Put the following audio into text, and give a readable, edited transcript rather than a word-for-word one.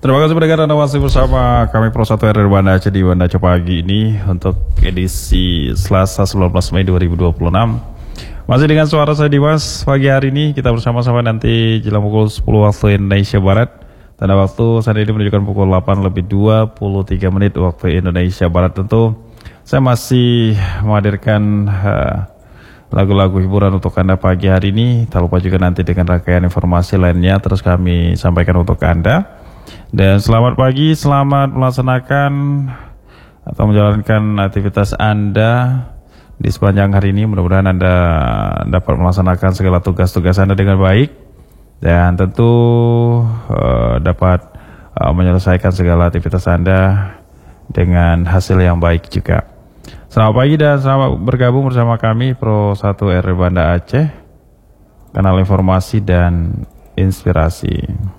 Terima kasih pendengar, Anda masih bersama kami Pro 1 RRI Banda Aceh di Banda Aceh pagi ini untuk edisi Selasa 19 Mei 2026. Masih dengan suara saya Dimas. Pagi hari ini kita bersama-sama nanti jelang pukul 10 waktu Indonesia Barat. Tanda waktu saat ini menunjukkan pukul 8 lebih 23 menit waktu Indonesia Barat. Tentu saya masih menghadirkan lagu-lagu hiburan untuk Anda pagi hari ini. Tak lupa juga nanti dengan rangkaian informasi lainnya terus kami sampaikan untuk Anda. Dan selamat pagi, selamat melaksanakan atau menjalankan aktivitas Anda di sepanjang hari ini. Mudah-mudahan Anda dapat melaksanakan segala tugas-tugas Anda dengan baik dan tentu dapat menyelesaikan segala aktivitas Anda dengan hasil yang baik juga. Selamat pagi dan selamat bergabung bersama kami Pro 1 RRI Banda Aceh, kanal informasi dan inspirasi.